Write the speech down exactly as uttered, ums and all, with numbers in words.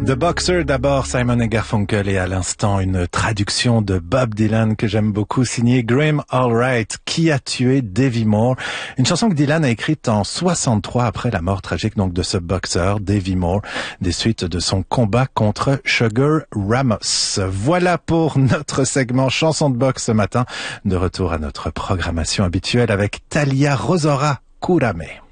The Boxer d'abord, Simon et Garfunkel, et à l'instant une traduction de Bob Dylan que j'aime beaucoup, signée Graham Allwright, Qui a tué Davy Moore, une chanson que Dylan a écrite en soixante-trois après la mort tragique donc de ce boxeur Davy Moore, des suites de son combat contre Sugar Ramos. Voilà pour notre segment chanson de boxe ce matin. De retour à notre programmation habituelle avec Talia Rosora Kurame.